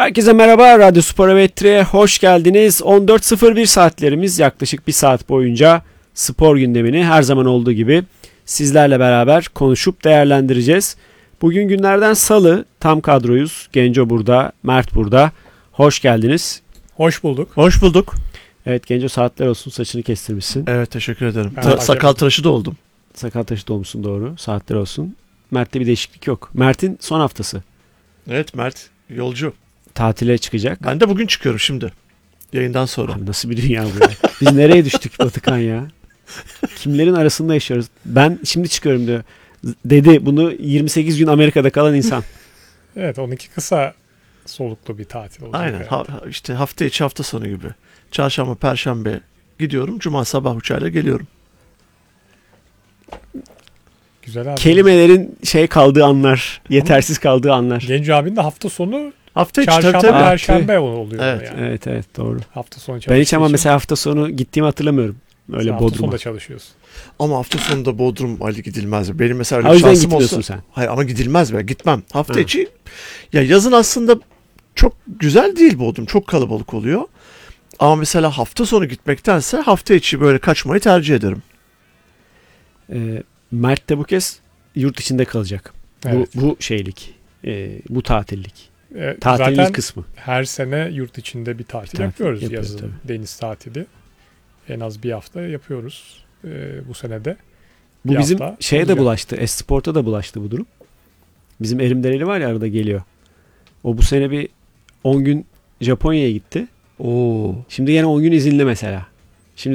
Herkese merhaba, Radyo Spor Evettri'ye hoş geldiniz. 14.01 saatlerimiz, yaklaşık bir saat boyunca spor gündemini her zaman olduğu gibi sizlerle beraber konuşup değerlendireceğiz. Bugün günlerden salı, tam kadroyuz. Genco burada, Mert burada. Hoş geldiniz. Hoş bulduk. Hoş bulduk. Evet Genco, saatler olsun, saçını kestirmişsin. Evet, teşekkür ederim. Ben Sakal tıraşı da oldum. Sakal taşı da olmuşsun, doğru. Saatler olsun. Mert'te bir değişiklik yok. Mert'in son haftası. Evet, Mert yolcu. Tatile çıkacak. Ben de bugün çıkıyorum şimdi. Yayından sonra. Abi nasıl bir dünya bu ya? Biz nereye düştük Batıkan ya? Kimlerin arasında yaşıyoruz? Ben şimdi çıkıyorum diyor. Dedi bunu 28 gün Amerika'da kalan insan. Evet, 12 kısa soluklu bir tatil olacak. Aynen. herhalde. İşte hafta içi hafta sonu gibi. Çarşamba, Perşembe gidiyorum. Cuma sabah uçağıyla geliyorum. Güzel abi. Kelimelerin kaldığı anlar, yetersiz kaldığı anlar. Genco abinin de hafta sonu Hafta içi çarşamba, tabii. perşembe oluyor Evet. yani. Evet doğru. Hafta sonu Ben hiç çalıştığı ama için mesela hafta sonu gittiğimi hatırlamıyorum. Öyle sen hafta Bodrum'a. sonunda çalışıyorsun. Ama hafta sonunda Bodrum Ali gidilmez. Benim mesela O öyle yüzden şansım gitmiyorsun olsa. sen. Hayır ama gidilmez be. Gitmem. Hafta Ha. içi ya yazın aslında çok güzel değil Bodrum. Çok kalabalık oluyor. Ama mesela hafta sonu gitmektense hafta içi böyle kaçmayı tercih ederim. Mert de bu kez yurt içinde kalacak. Evet. Bu şeylik. Bu tatillik. Tatilin Zaten ilk kısmı. her sene yurt içinde bir tatil yapıyoruz yazın. tabii. Deniz tatili. En az bir hafta yapıyoruz bu senede. Bu Bir bizim hafta şeye de olacak. bulaştı. Esport'a da bulaştı bu durum. Bizim Erim Dereli var ya, arada geliyor. O bu sene bir 10 gün Japonya'ya gitti. Oo. Şimdi yine 10 gün izinli mesela.